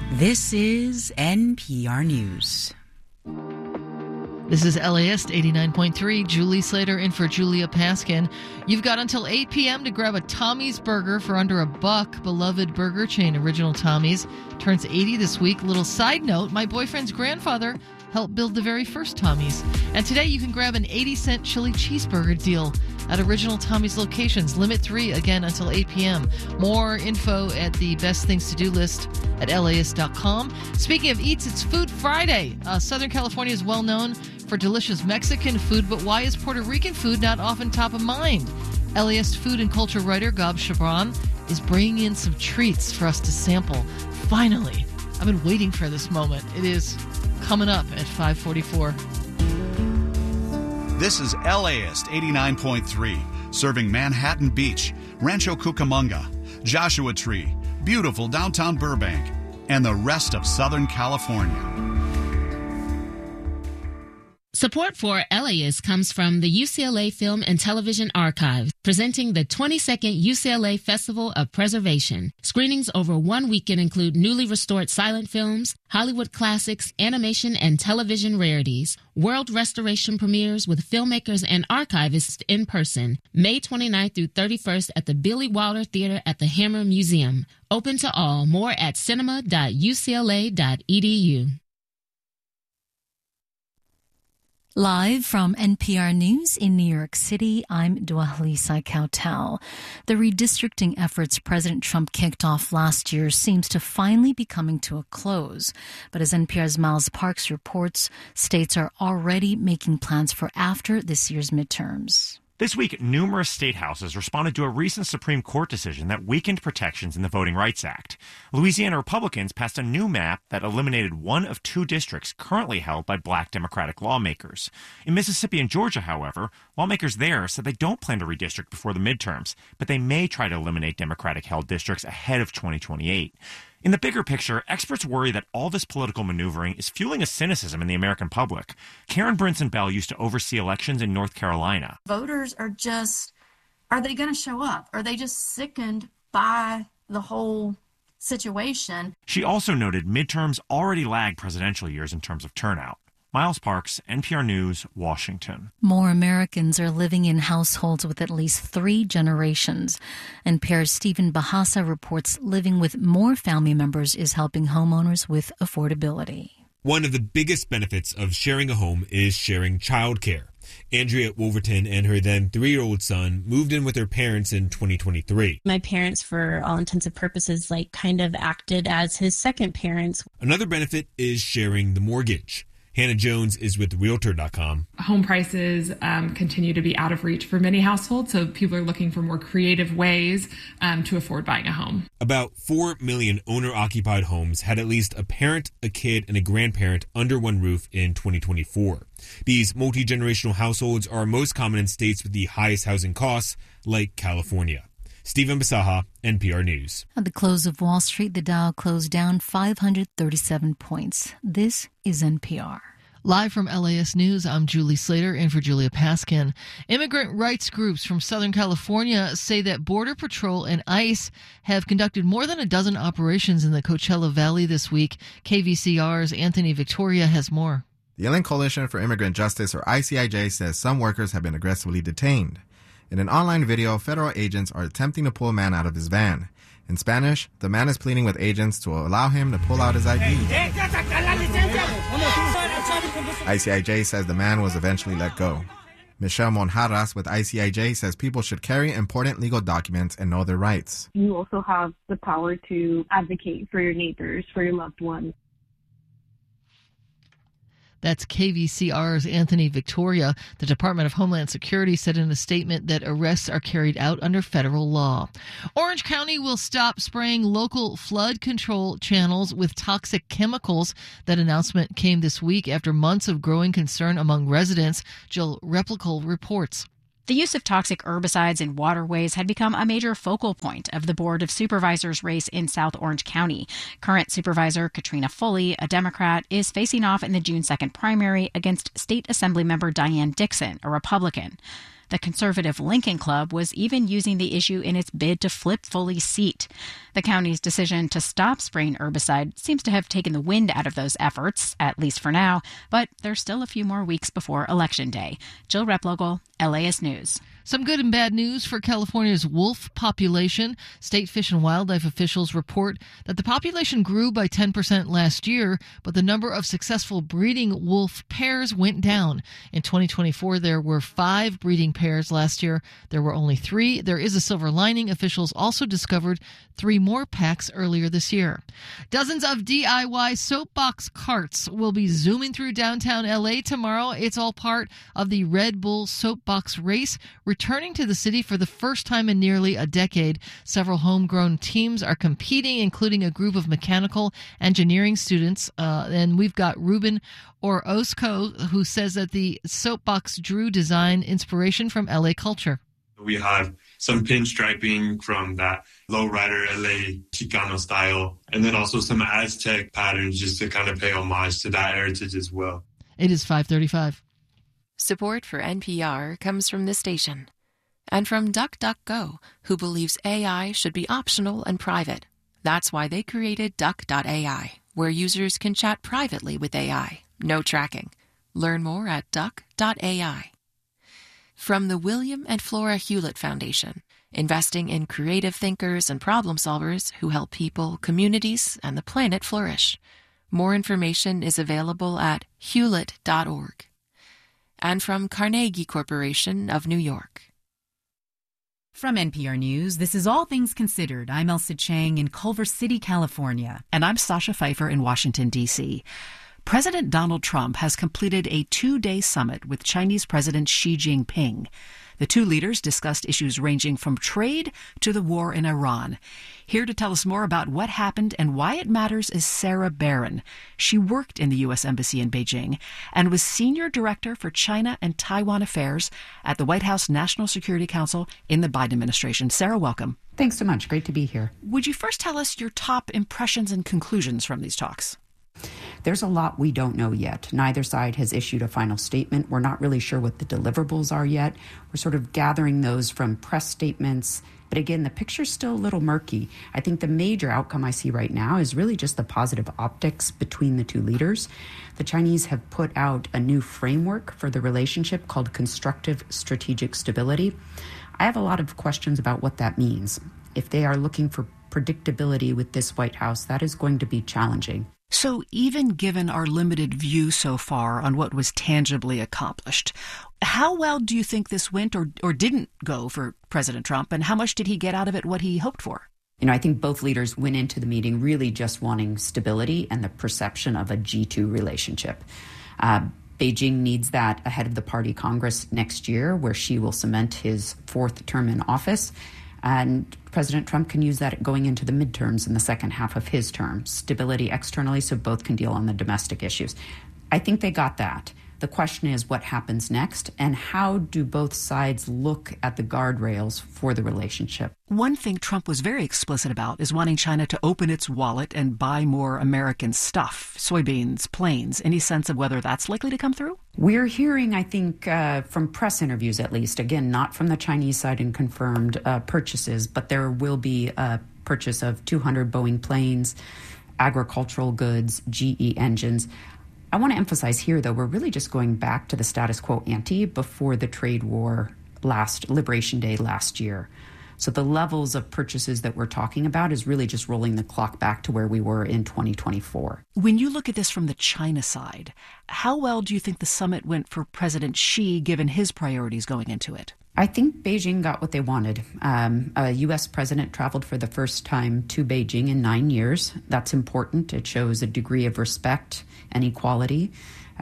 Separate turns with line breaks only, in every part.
This is NPR News.
This is LAist 89.3. Julie Slater in for Julia Paskin. You've got until 8 p.m. to grab a Tommy's burger for under $1. Beloved burger chain Original Tommy's turns 80 this week. Little side note, my boyfriend's grandfather helped build the very first Tommy's. And today you can grab an 80-cent chili cheeseburger deal at Original Tommy's locations. Limit 3, again, until 8 p.m. More info at the best things to do list at LAist.com. Speaking of eats, it's Food Friday. Southern California is well known for delicious Mexican food, but why is Puerto Rican food not often top of mind? LAist food and culture writer Gab Chabran is bringing in some treats for us to sample. Finally, I've been waiting for this moment. It is coming up at 5:44.
This is LAist 89.3, serving Manhattan Beach, Rancho Cucamonga, Joshua Tree, beautiful downtown Burbank, and the rest of Southern California.
Support for LAist comes from the UCLA Film and Television Archive, presenting the 22nd UCLA Festival of Preservation. Screenings over 1 weekend include newly restored silent films, Hollywood classics, animation, and television rarities. World restoration premieres with filmmakers and archivists in person, May 29th through 31st at the Billy Wilder Theater at the Hammer Museum. Open to all. More at cinema.ucla.edu.
Live from NPR News in New York City, I'm Dwalisa Kautel. The redistricting efforts President Trump kicked off last year seems to finally be coming to a close. But as NPR's Miles Parks reports, states are already making plans for after this year's midterms.
This week, numerous state houses responded to a recent Supreme Court decision that weakened protections in the Voting Rights Act. Louisiana Republicans passed a new map that eliminated one of 2 districts currently held by black Democratic lawmakers. In Mississippi and Georgia, however, lawmakers there said they don't plan to redistrict before the midterms, but they may try to eliminate Democratic-held districts ahead of 2028. In the bigger picture, experts worry that all this political maneuvering is fueling a cynicism in the American public. Karen Brinson Bell used to oversee elections in North Carolina.
Voters are they going to show up? Are they just sickened by the whole situation?
She also noted midterms already lag presidential years in terms of turnout. Miles Parks, NPR News, Washington.
More Americans are living in households with at least 3 generations. NPR's Stephen Bahasa reports living with more family members is helping homeowners with affordability.
One of the biggest benefits of sharing a home is sharing childcare. Andrea Wolverton and her then 3-year-old son moved in with their parents in 2023.
My parents, for all intents and purposes, kind of acted as his second parents.
Another benefit is sharing the mortgage. Hannah Jones is with Realtor.com.
Home prices continue to be out of reach for many households, so people are looking for more creative ways to afford buying a home.
About 4 million owner-occupied homes had at least a parent, a kid, and a grandparent under one roof in 2024. These multi-generational households are most common in states with the highest housing costs, like California. Stephen Basaha, NPR News.
At the close of Wall Street, the Dow closed down 537 points. This is NPR.
Live from LAist News, I'm Julie Slater in for Julia Paskin. Immigrant rights groups from Southern California say that Border Patrol and ICE have conducted more than a dozen operations in the Coachella Valley this week. KVCR's Anthony Victoria has more.
The Yelling Coalition for Immigrant Justice, or ICIJ, says some workers have been aggressively detained. In an online video, federal agents are attempting to pull a man out of his van. In Spanish, the man is pleading with agents to allow him to pull out his ID. ICIJ says the man was eventually let go. Michelle Monjarras with ICIJ says people should carry important legal documents and know their rights.
You also have the power to advocate for your neighbors, for your loved ones.
That's KVCR's Anthony Victoria. The Department of Homeland Security said in a statement that arrests are carried out under federal law. Orange County will stop spraying local flood control channels with toxic chemicals. That announcement came this week after months of growing concern among residents. Jill Replical reports.
The use of toxic herbicides in waterways had become a major focal point of the Board of Supervisors race in South Orange County. Current Supervisor Katrina Foley, a Democrat, is facing off in the June 2nd primary against State Assembly member Diane Dixon, a Republican. The conservative Lincoln Club was even using the issue in its bid to flip Foley's seat. The county's decision to stop spraying herbicide seems to have taken the wind out of those efforts, at least for now, but there's still a few more weeks before Election Day. Jill Replogle, LAist News.
Some good and bad news for California's wolf population. State Fish and Wildlife officials report that the population grew by 10% last year, but the number of successful breeding wolf pairs went down. In 2024, there were 5 breeding pairs. Last year, there were only 3. There is a silver lining. Officials also discovered 3 more packs earlier this year. Dozens of DIY soapbox carts will be zooming through downtown LA tomorrow. It's all part of the Red Bull Soapbox Race, returning to the city for the first time in nearly a decade. Several homegrown teams are competing, including a group of mechanical engineering students. And we've got Ruben Orozco, who says that the soapbox drew design inspiration from LA culture.
We have some pinstriping from that lowrider LA Chicano style, and then also some Aztec patterns just to kind of pay homage to that heritage as well.
It is 5:35.
Support for NPR comes from this station and from DuckDuckGo, who believes AI should be optional and private. That's why they created Duck.ai, where users can chat privately with AI. No tracking. Learn more at Duck.ai. From the William and Flora Hewlett Foundation, investing in creative thinkers and problem solvers who help people, communities, and the planet flourish. More information is available at hewlett.org. And from Carnegie Corporation of New York.
From NPR News, this is All Things Considered. I'm Elsa Chang in Culver City, California.
And I'm Sasha Pfeiffer in Washington, D.C. President Donald Trump has completed a 2-day summit with Chinese President Xi Jinping. The two leaders discussed issues ranging from trade to the war in Iran. Here to tell us more about what happened and why it matters is Sarah Barron. She worked in the U.S. Embassy in Beijing and was Senior Director for China and Taiwan Affairs at the White House National Security Council in the Biden administration. Sarah, welcome.
Thanks so much. Great to be here.
Would you first tell us your top impressions and conclusions from these talks?
There's a lot we don't know yet. Neither side has issued a final statement. We're not really sure what the deliverables are yet. We're sort of gathering those from press statements. But again, the picture's still a little murky. I think the major outcome I see right now is really just the positive optics between the two leaders. The Chinese have put out a new framework for the relationship called Constructive Strategic Stability. I have a lot of questions about what that means. If they are looking for predictability with this White House, that is going to be challenging.
So even given our limited view so far on what was tangibly accomplished, how well do you think this went or didn't go for President Trump, and how much did he get out of it what he hoped for?
I think both leaders went into the meeting really just wanting stability and the perception of a G2 relationship. Beijing needs that ahead of the Party Congress next year, where Xi will cement his 4th term in office. And President Trump can use that going into the midterms in the second half of his term. Stability externally, so both can deal on the domestic issues. I think they got that. The question is what happens next, and how do both sides look at the guardrails for the relationship?
One thing Trump was very explicit about is wanting China to open its wallet and buy more American stuff, soybeans, planes. Any sense of whether that's likely to come through?
We're hearing, I think, from press interviews at least, again, not from the Chinese side in confirmed purchases, but there will be a purchase of 200 Boeing planes, agricultural goods, GE engines. I want to emphasize here, though, we're really just going back to the status quo ante before the trade war Liberation Day last year. So the levels of purchases that we're talking about is really just rolling the clock back to where we were in 2024.
When you look at this from the China side, how well do you think the summit went for President Xi, given his priorities going into it?
I think Beijing got what they wanted. A U.S. president traveled for the first time to Beijing in 9 years. That's important. It shows a degree of respect and equality.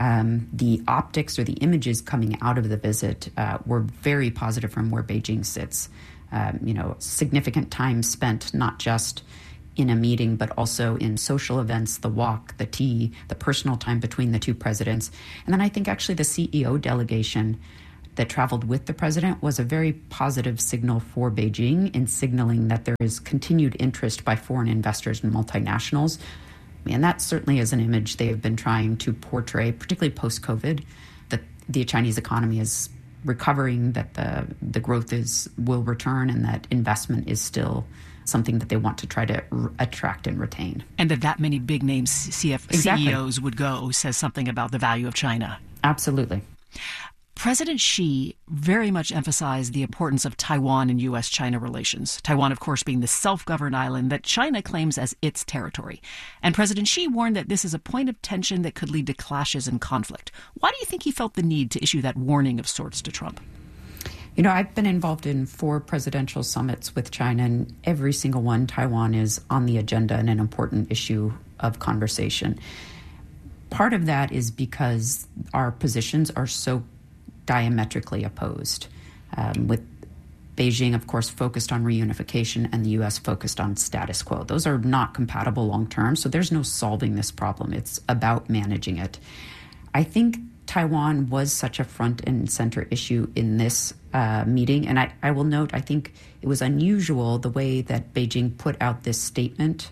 The optics or the images coming out of the visit were very positive from where Beijing sits. Significant time spent not just in a meeting, but also in social events, the walk, the tea, the personal time between the two presidents. And then I think actually the CEO delegation that traveled with the president was a very positive signal for Beijing in signaling that there is continued interest by foreign investors and multinationals. And that certainly is an image they have been trying to portray, particularly post-COVID, that the Chinese economy is recovering, that the growth will return, and that investment is still something that they want to try to attract and retain.
And that many big name CEOs would go says something about the value of China.
Absolutely.
President Xi very much emphasized the importance of Taiwan in U.S.-China relations. Taiwan, of course, being the self-governed island that China claims as its territory. And President Xi warned that this is a point of tension that could lead to clashes and conflict. Why do you think he felt the need to issue that warning of sorts to Trump?
You know, I've been involved in 4 presidential summits with China, and every single one, Taiwan is on the agenda and an important issue of conversation. Part of that is because our positions are so diametrically opposed, with Beijing, of course, focused on reunification and the U.S. focused on status quo. Those are not compatible long term, so there's no solving this problem. It's about managing it. I think Taiwan was such a front and center issue in this meeting, and I will note, I think it was unusual the way that Beijing put out this statement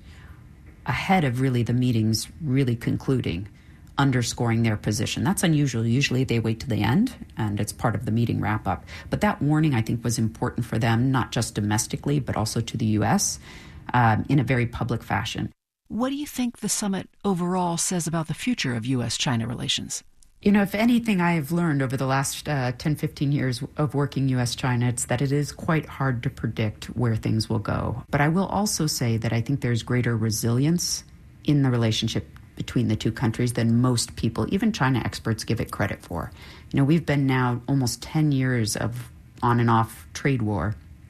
ahead of really the meetings really concluding, underscoring their position. That's unusual. Usually they wait to the end, and it's part of the meeting wrap-up. But that warning, I think, was important for them, not just domestically, but also to the U.S. In a very public fashion.
What do you think the summit overall says about the future of U.S.-China relations?
You know, if anything I have learned over the last 10, 15 years of working U.S.-China, it's that it is quite hard to predict where things will go. But I will also say that I think there's greater resilience in the relationship between the two countries than most people, even China experts, give it credit for. You know, we've been now almost 10 years of on and off trade war,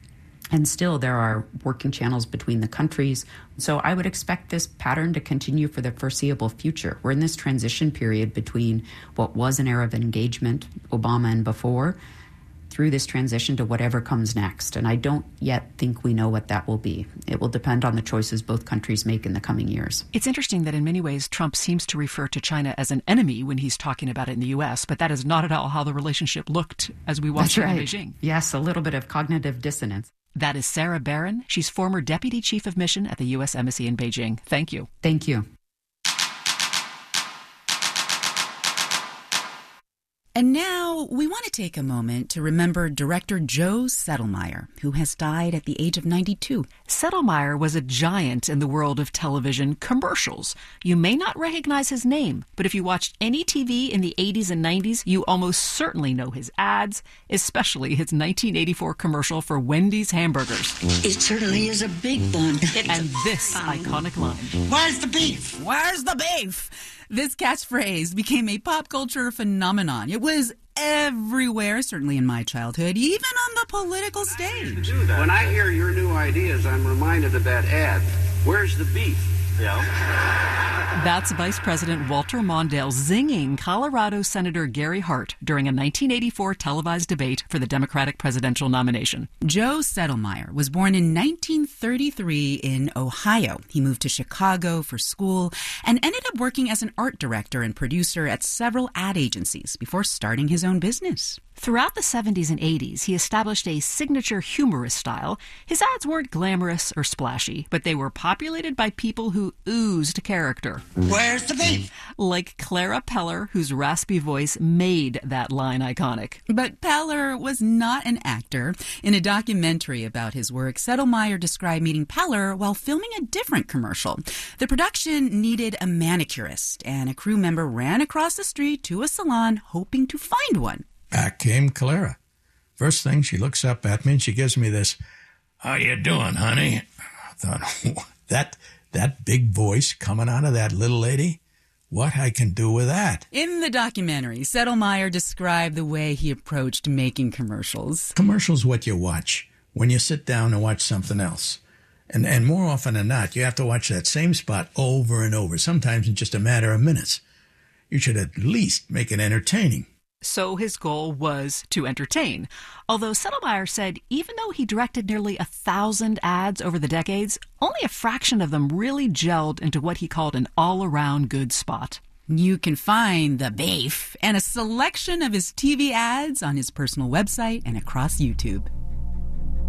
and still there are working channels between the countries. So I would expect this pattern to continue for the foreseeable future. We're in this transition period between what was an era of engagement, Obama and before, through this transition to whatever comes next. And I don't yet think we know what that will be. It will depend on the choices both countries make in the coming years.
It's interesting that in many ways Trump seems to refer to China as an enemy when he's talking about it in the U.S., but that is not at all how the relationship looked as we watched it in Beijing.
Yes, a little bit of cognitive dissonance.
That is Sarah Barron. She's former Deputy Chief of Mission at the U.S. Embassy in Beijing. Thank you.
Thank you.
And now we want to take a moment to remember director Joe Settlemeyer, who has died at the age of 92.
Settlemeyer was a giant in the world of television commercials. You may not recognize his name, but if you watched any TV in the 80s and 90s, you almost certainly know his ads, especially his 1984 commercial for Wendy's hamburgers.
It certainly is a big bun.
And this iconic line.
Where's the beef?
Where's the beef? This catchphrase became a pop culture phenomenon. It was everywhere, certainly in my childhood, even on the political stage.
When I hear your new ideas, I'm reminded of that ad. Where's the beef? Yeah.
That's Vice President Walter Mondale zinging Colorado Senator Gary Hart during a 1984 televised debate for the Democratic presidential nomination.
Joe Settlemeyer was born in 1933 in Ohio. He moved to Chicago for school and ended up working as an art director and producer at several ad agencies before starting his own business.
Throughout the 70s and 80s, he established a signature humorous style. His ads weren't glamorous or splashy, but they were populated by people who oozed character.
Where's the beef?
Like Clara Peller, whose raspy voice made that line iconic.
But Peller was not an actor. In a documentary about his work, Settlemeyer described meeting Peller while filming a different commercial. The production needed a manicurist, and a crew member ran across the street to a salon hoping to find one.
Back came Clara. First thing, she looks up at me and she gives me this, "How you doing, honey?" I thought, that big voice coming out of that little lady? What I can do with that?
In the documentary, Settlemeyer described the way he approached making commercials.
Commercials what you watch when you sit down and watch something else. And more often than not, you have to watch that same spot over and over, sometimes in just a matter of minutes. You should at least make it entertaining.
So his goal was to entertain. Although Settlemeyer said even though he directed nearly 1,000 ads over the decades, only a fraction of them really gelled into what he called an all-around good spot.
You can find the beef and a selection of his TV ads on his personal website and across YouTube.